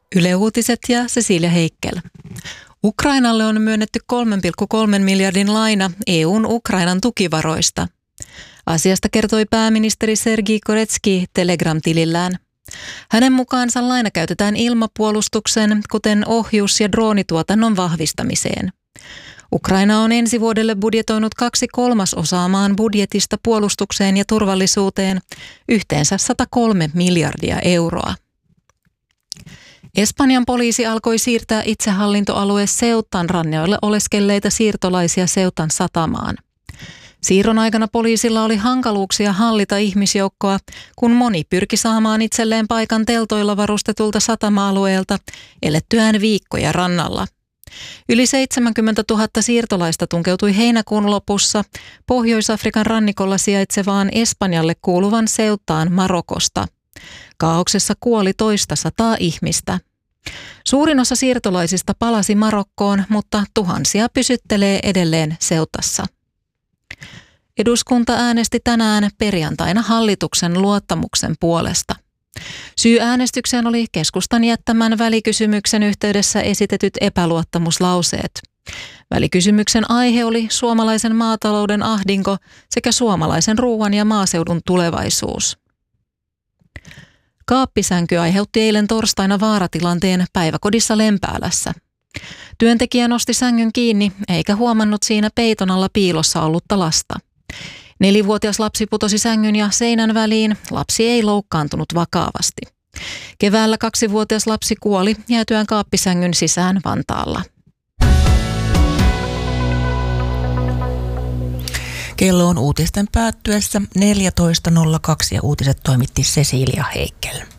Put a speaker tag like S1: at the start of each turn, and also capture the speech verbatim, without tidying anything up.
S1: Yle Uutiset ja Cecilia Heikel. Ukrainalle on myönnetty kolme pilkku kolme miljardin laina E U:n Ukrainan tukivaroista. Asiasta kertoi pääministeri Sergei Koretski Telegram-tilillään. Hänen mukaansa laina käytetään ilmapuolustuksen, kuten ohjus- ja droonituotannon vahvistamiseen. Ukraina on ensi vuodelle budjetoinut kaksi kolmasosaa maan budjetista puolustukseen ja turvallisuuteen, yhteensä sata kolme miljardia euroa. Espanjan poliisi alkoi siirtää itsehallintoalue Ceutan rannoille oleskelleita siirtolaisia Ceutan satamaan. Siirron aikana poliisilla oli hankaluuksia hallita ihmisjoukkoa, kun moni pyrki saamaan itselleen paikan teltoilla varustetulta satama-alueelta elettyään viikkoja rannalla. Yli seitsemänkymmentätuhatta siirtolaista tunkeutui heinäkuun lopussa Pohjois-Afrikan rannikolla sijaitsevaan Espanjalle kuuluvan Ceutaan Marokosta. Kaauksessa kuoli toista sataa ihmistä. Suurin osa siirtolaisista palasi Marokkoon, mutta tuhansia pysyttelee edelleen Ceutassa. Eduskunta äänesti tänään perjantaina hallituksen luottamuksen puolesta. Syy äänestykseen oli keskustan jättämän välikysymyksen yhteydessä esitetyt epäluottamuslauseet. Välikysymyksen aihe oli suomalaisen maatalouden ahdinko sekä suomalaisen ruoan ja maaseudun tulevaisuus. Kaappisänky aiheutti eilen torstaina vaaratilanteen päiväkodissa Lempäälässä. Työntekijä nosti sängyn kiinni eikä huomannut siinä peiton alla piilossa ollutta lasta. Nelivuotias lapsi putosi sängyn ja seinän väliin. Lapsi ei loukkaantunut vakavasti. Keväällä kaksivuotias lapsi kuoli jäätyään kaappisängyn sisään Vantaalla.
S2: Kello on uutisten päättyessä neljätoista nolla kaksi ja uutiset toimitti Cecilia Heikel.